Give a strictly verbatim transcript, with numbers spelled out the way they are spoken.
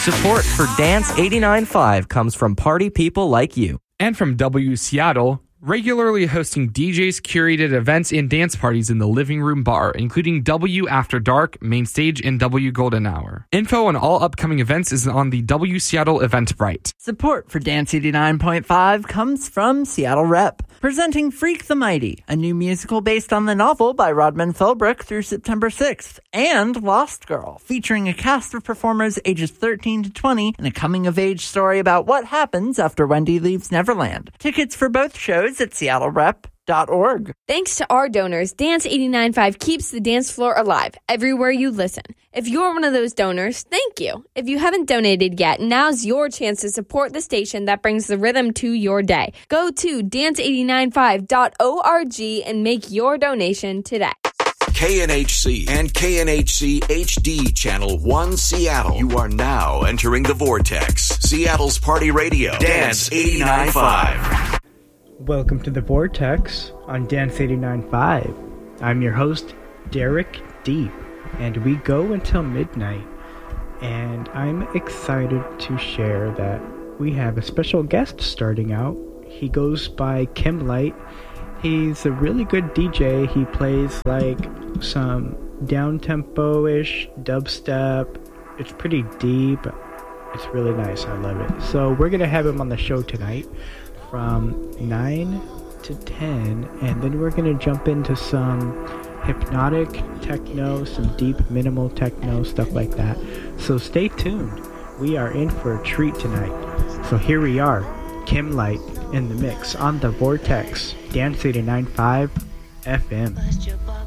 Support for Dance eighty-nine point five comes from party people like you. And from W Seattle, regularly hosting D Js, curated events, and dance parties in the Living Room Bar, including W After Dark, Main Stage, and W Golden Hour. Info on all upcoming events is on the W Seattle Eventbrite. Support for Dance eighty-nine point five comes from Seattle Rep, presenting Freak the Mighty, a new musical based on the novel by Rodman Philbrick through September sixth, and Lost Girl, featuring a cast of performers ages thirteen to twenty and a coming-of-age story about what happens after Wendy leaves Neverland. Tickets for both shows at seattle rep dot org. Thanks to our donors, Dance eighty-nine point five keeps the dance floor alive everywhere you listen. If you're one of those donors, thank you. If you haven't donated yet, now's your chance to support the station that brings the rhythm to your day. Go to dance eight nine five dot org and make your donation today. K N H C and K N H C H D Channel one Seattle. You are now entering the Vortex, Seattle's party radio. Dance eighty-nine point five. Welcome to the Vortex on Dance eighty-nine point five. I'm your host, Derek Deep, and we go until midnight. And I'm excited to share that we have a special guest starting out. He goes by Kim Light. He's a really good D J. He plays like some down-tempo-ish dubstep. It's pretty deep. It's really nice. I love it. So we're going to have him on the show tonight from nine to ten, and then we're going to jump into some hypnotic techno, some deep minimal techno, stuff like that. So stay tuned. We are in for a treat tonight. So here we are, Kim Light in the mix on the Vortex, Dance eighty-nine point five F M.